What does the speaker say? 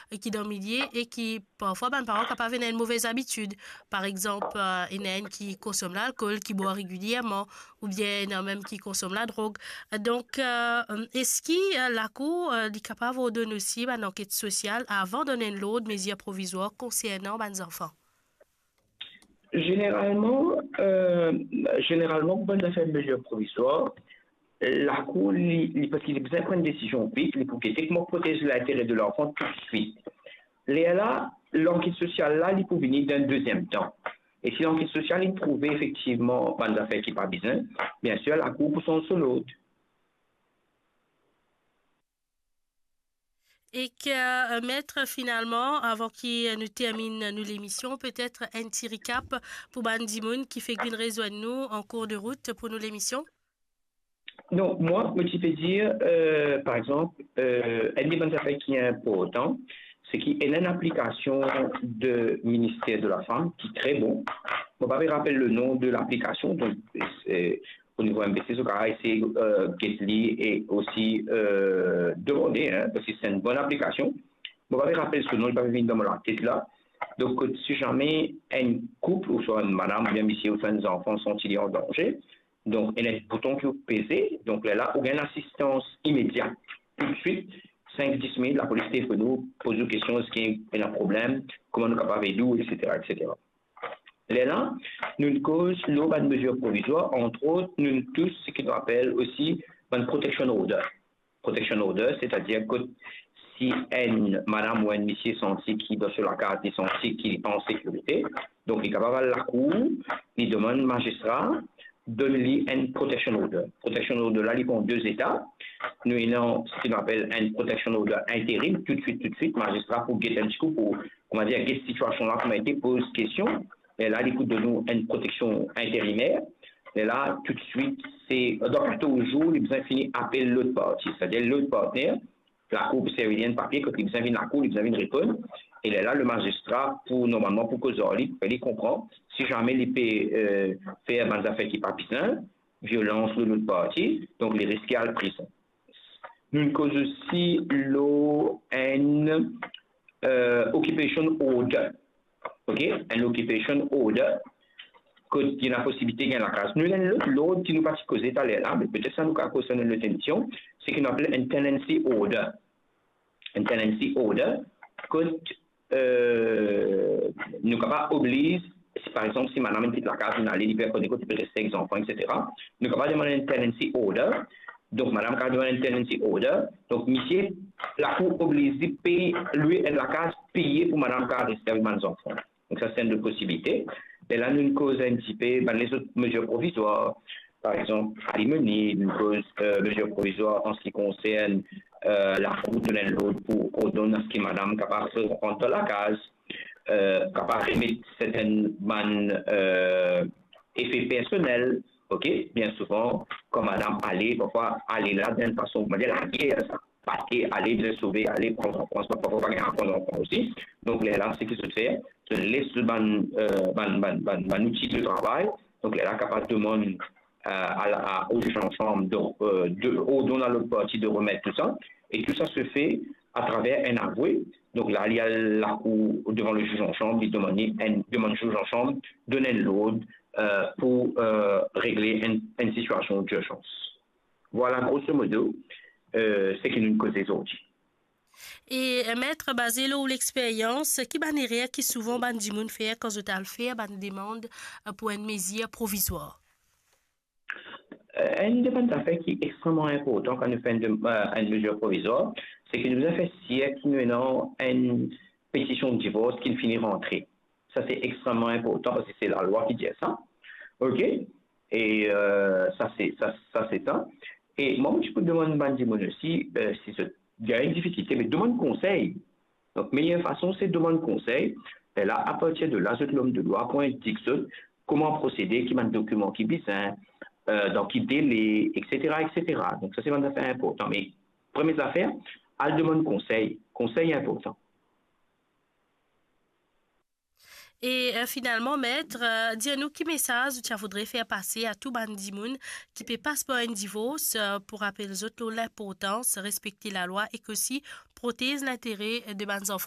qui dans milieu et qui parfois ben parents capables une mauvaise habitude. Par exemple, il y en a qui consomme l'alcool, qui boit régulièrement ou bien il y en a même qui consomme la drogue. Donc est-ce que la cour est capable de donner aussi une enquête sociale avant de donner l'autre mesure provisoire concernant les enfants? Généralement, généralement, bonne affaire de mesures provisoires, la Cour, parce qu'il a besoin de prendre une décision vite, il faut techniquement protéger l'intérêt de l'enfant tout de suite. Là, l'enquête sociale, là, il peut venir d'un deuxième temps. Et si l'enquête sociale, il trouve effectivement bonne affaire qui pas besoin, bien sûr, la Cour pour son seul autre. Et que mettre finalement, avant qu'il nous termine nous l'émission, peut-être un petit recap pour Bandimoun qui fait une raison de nous en cours de route pour nous l'émission? Donc, moi, je peux dire, par exemple, un des bonnes affaires qui est important, c'est qu'il y a une application du ministère de la Femme qui est très bon. Je ne vais pas rappeler le nom de l'application, donc au niveau MBC, c'est Getly et aussi demander, hein, parce que c'est une bonne application. Je ne vais pas rappeler ce nom, je ne vais pas venir dans la tête là. Donc, si jamais un couple, ou soit une madame, ou bien monsieur, ou soit des enfants sont en danger, donc, il y a un bouton qui est pesé. Donc, là, on a une assistance immédiate. Tout de suite, 5-10 minutes, la police téléphone pose une question, est-ce qu'il y a un problème, comment nous sommes capables de nous, etc., etc. Là, nous cause l'eau de mesures provisoires, entre autres, nous tous ce qu'on appelle aussi une protection order. Protection order, c'est-à-dire que si une madame ou un monsieur senti qui doit sur la carte, il senti qu'il est en sécurité, donc il est capable de la cour, il demande au magistrat, donne-lui une protection order. Protection order, là, il prend deux états. Nous avons ce qu'on appelle une protection order intérim, tout de suite, magistrat pour get un petit coup, pour, comment dire, quelle situation là, comment a été, pose question. Et là, il de nous une protection intérimaire. Et là, tout de suite, c'est, dans 14 jours, il besoin fini appeler l'autre partie, c'est-à-dire l'autre partenaire, la cour pour servir un papier, quand il besoin de la cour, il besoin de répondre. Et là, le magistrat, normalement, pour cause il comprend, si jamais il peut faire des affaires qui ne sont pas bien, violence de l'autre partie, donc les risques à la prison. Nous cause aussi une occupation order. OK? Un occupation order. Il y a la possibilité de la case. Nous, l'autre qui nous pas causé tout à l'heure, mais peut-être ça nous a causé une tension, c'est qu'on appelle un tenancy order. Un tenancy order, que nous ne pas oblige, si par exemple, si madame quitte la case, nous allons libérer côté côté rester avec les enfants, etc. Nous ne pas demander un tenancy order. Donc, madame a demandé un tenancy order. Donc, monsieur, la cour oblige de payer, lui et la case, payer pour madame qui rester avec les enfants. Donc, ça, c'est une possibilité. Et là, nous cause un petit peu les autres mesures provisoires, par exemple, alimony, une cause mesures provisoires en ce qui concerne la route de l'autre pour ordonner à ce que madame capable de rentrer la case, capable de remettre certains effets personnels, ok, bien souvent, comme madame allait, parfois, aller là d'une façon, on va dire, la guerre, ça. Parce qu'aller de sauver, aller prendre en France, parfois pas prendre en France aussi. Donc là, ce qui se fait, c'est laisse un outil de travail. Donc là, capable de demander aux juges en chambre, au don à l'autre partie de remettre tout ça. Et tout ça se fait à travers un avoué. Donc là, il y a la cour devant le juge en chambre, il demande au juge en chambre de donner l'ordre pour régler une situation d'urgence. Voilà, grosso modo. C'est qui nous cause des autres. Et maître basé là où l'expérience qui ban erreur qui souvent ban dimoun fait quand je t'ai fait ban demande pour une mesure provisoire. Un des affaires qui est extrêmement important quand nous faisons une mesure provisoire, c'est que nous avons fait siècle nous avons une pétition de divorce qui finit rentrer. Ça c'est extrêmement important parce que c'est la loi qui dit ça. OK? Et ça c'est ça. Et moi, je peux demander à Bandimoun aussi, si il y a une difficulté, mais demande conseil. Donc, meilleure façon, c'est demander conseil. Et là, à partir de là, l'homme de loi pour indiquer comment procéder, qui m'a un document qui besoin, dans quel délai, etc., etc. Donc, ça, c'est une affaire importante. Mais, première affaire, elle demande conseil. Conseil est important. Et finalement, maître, dis-nous quel message tu voudrais faire passer à tout bandimoun qui peut passer par un divorce pour rappeler aux autres l'importance de respecter la loi et qu'aussi protège l'intérêt de mes enfants.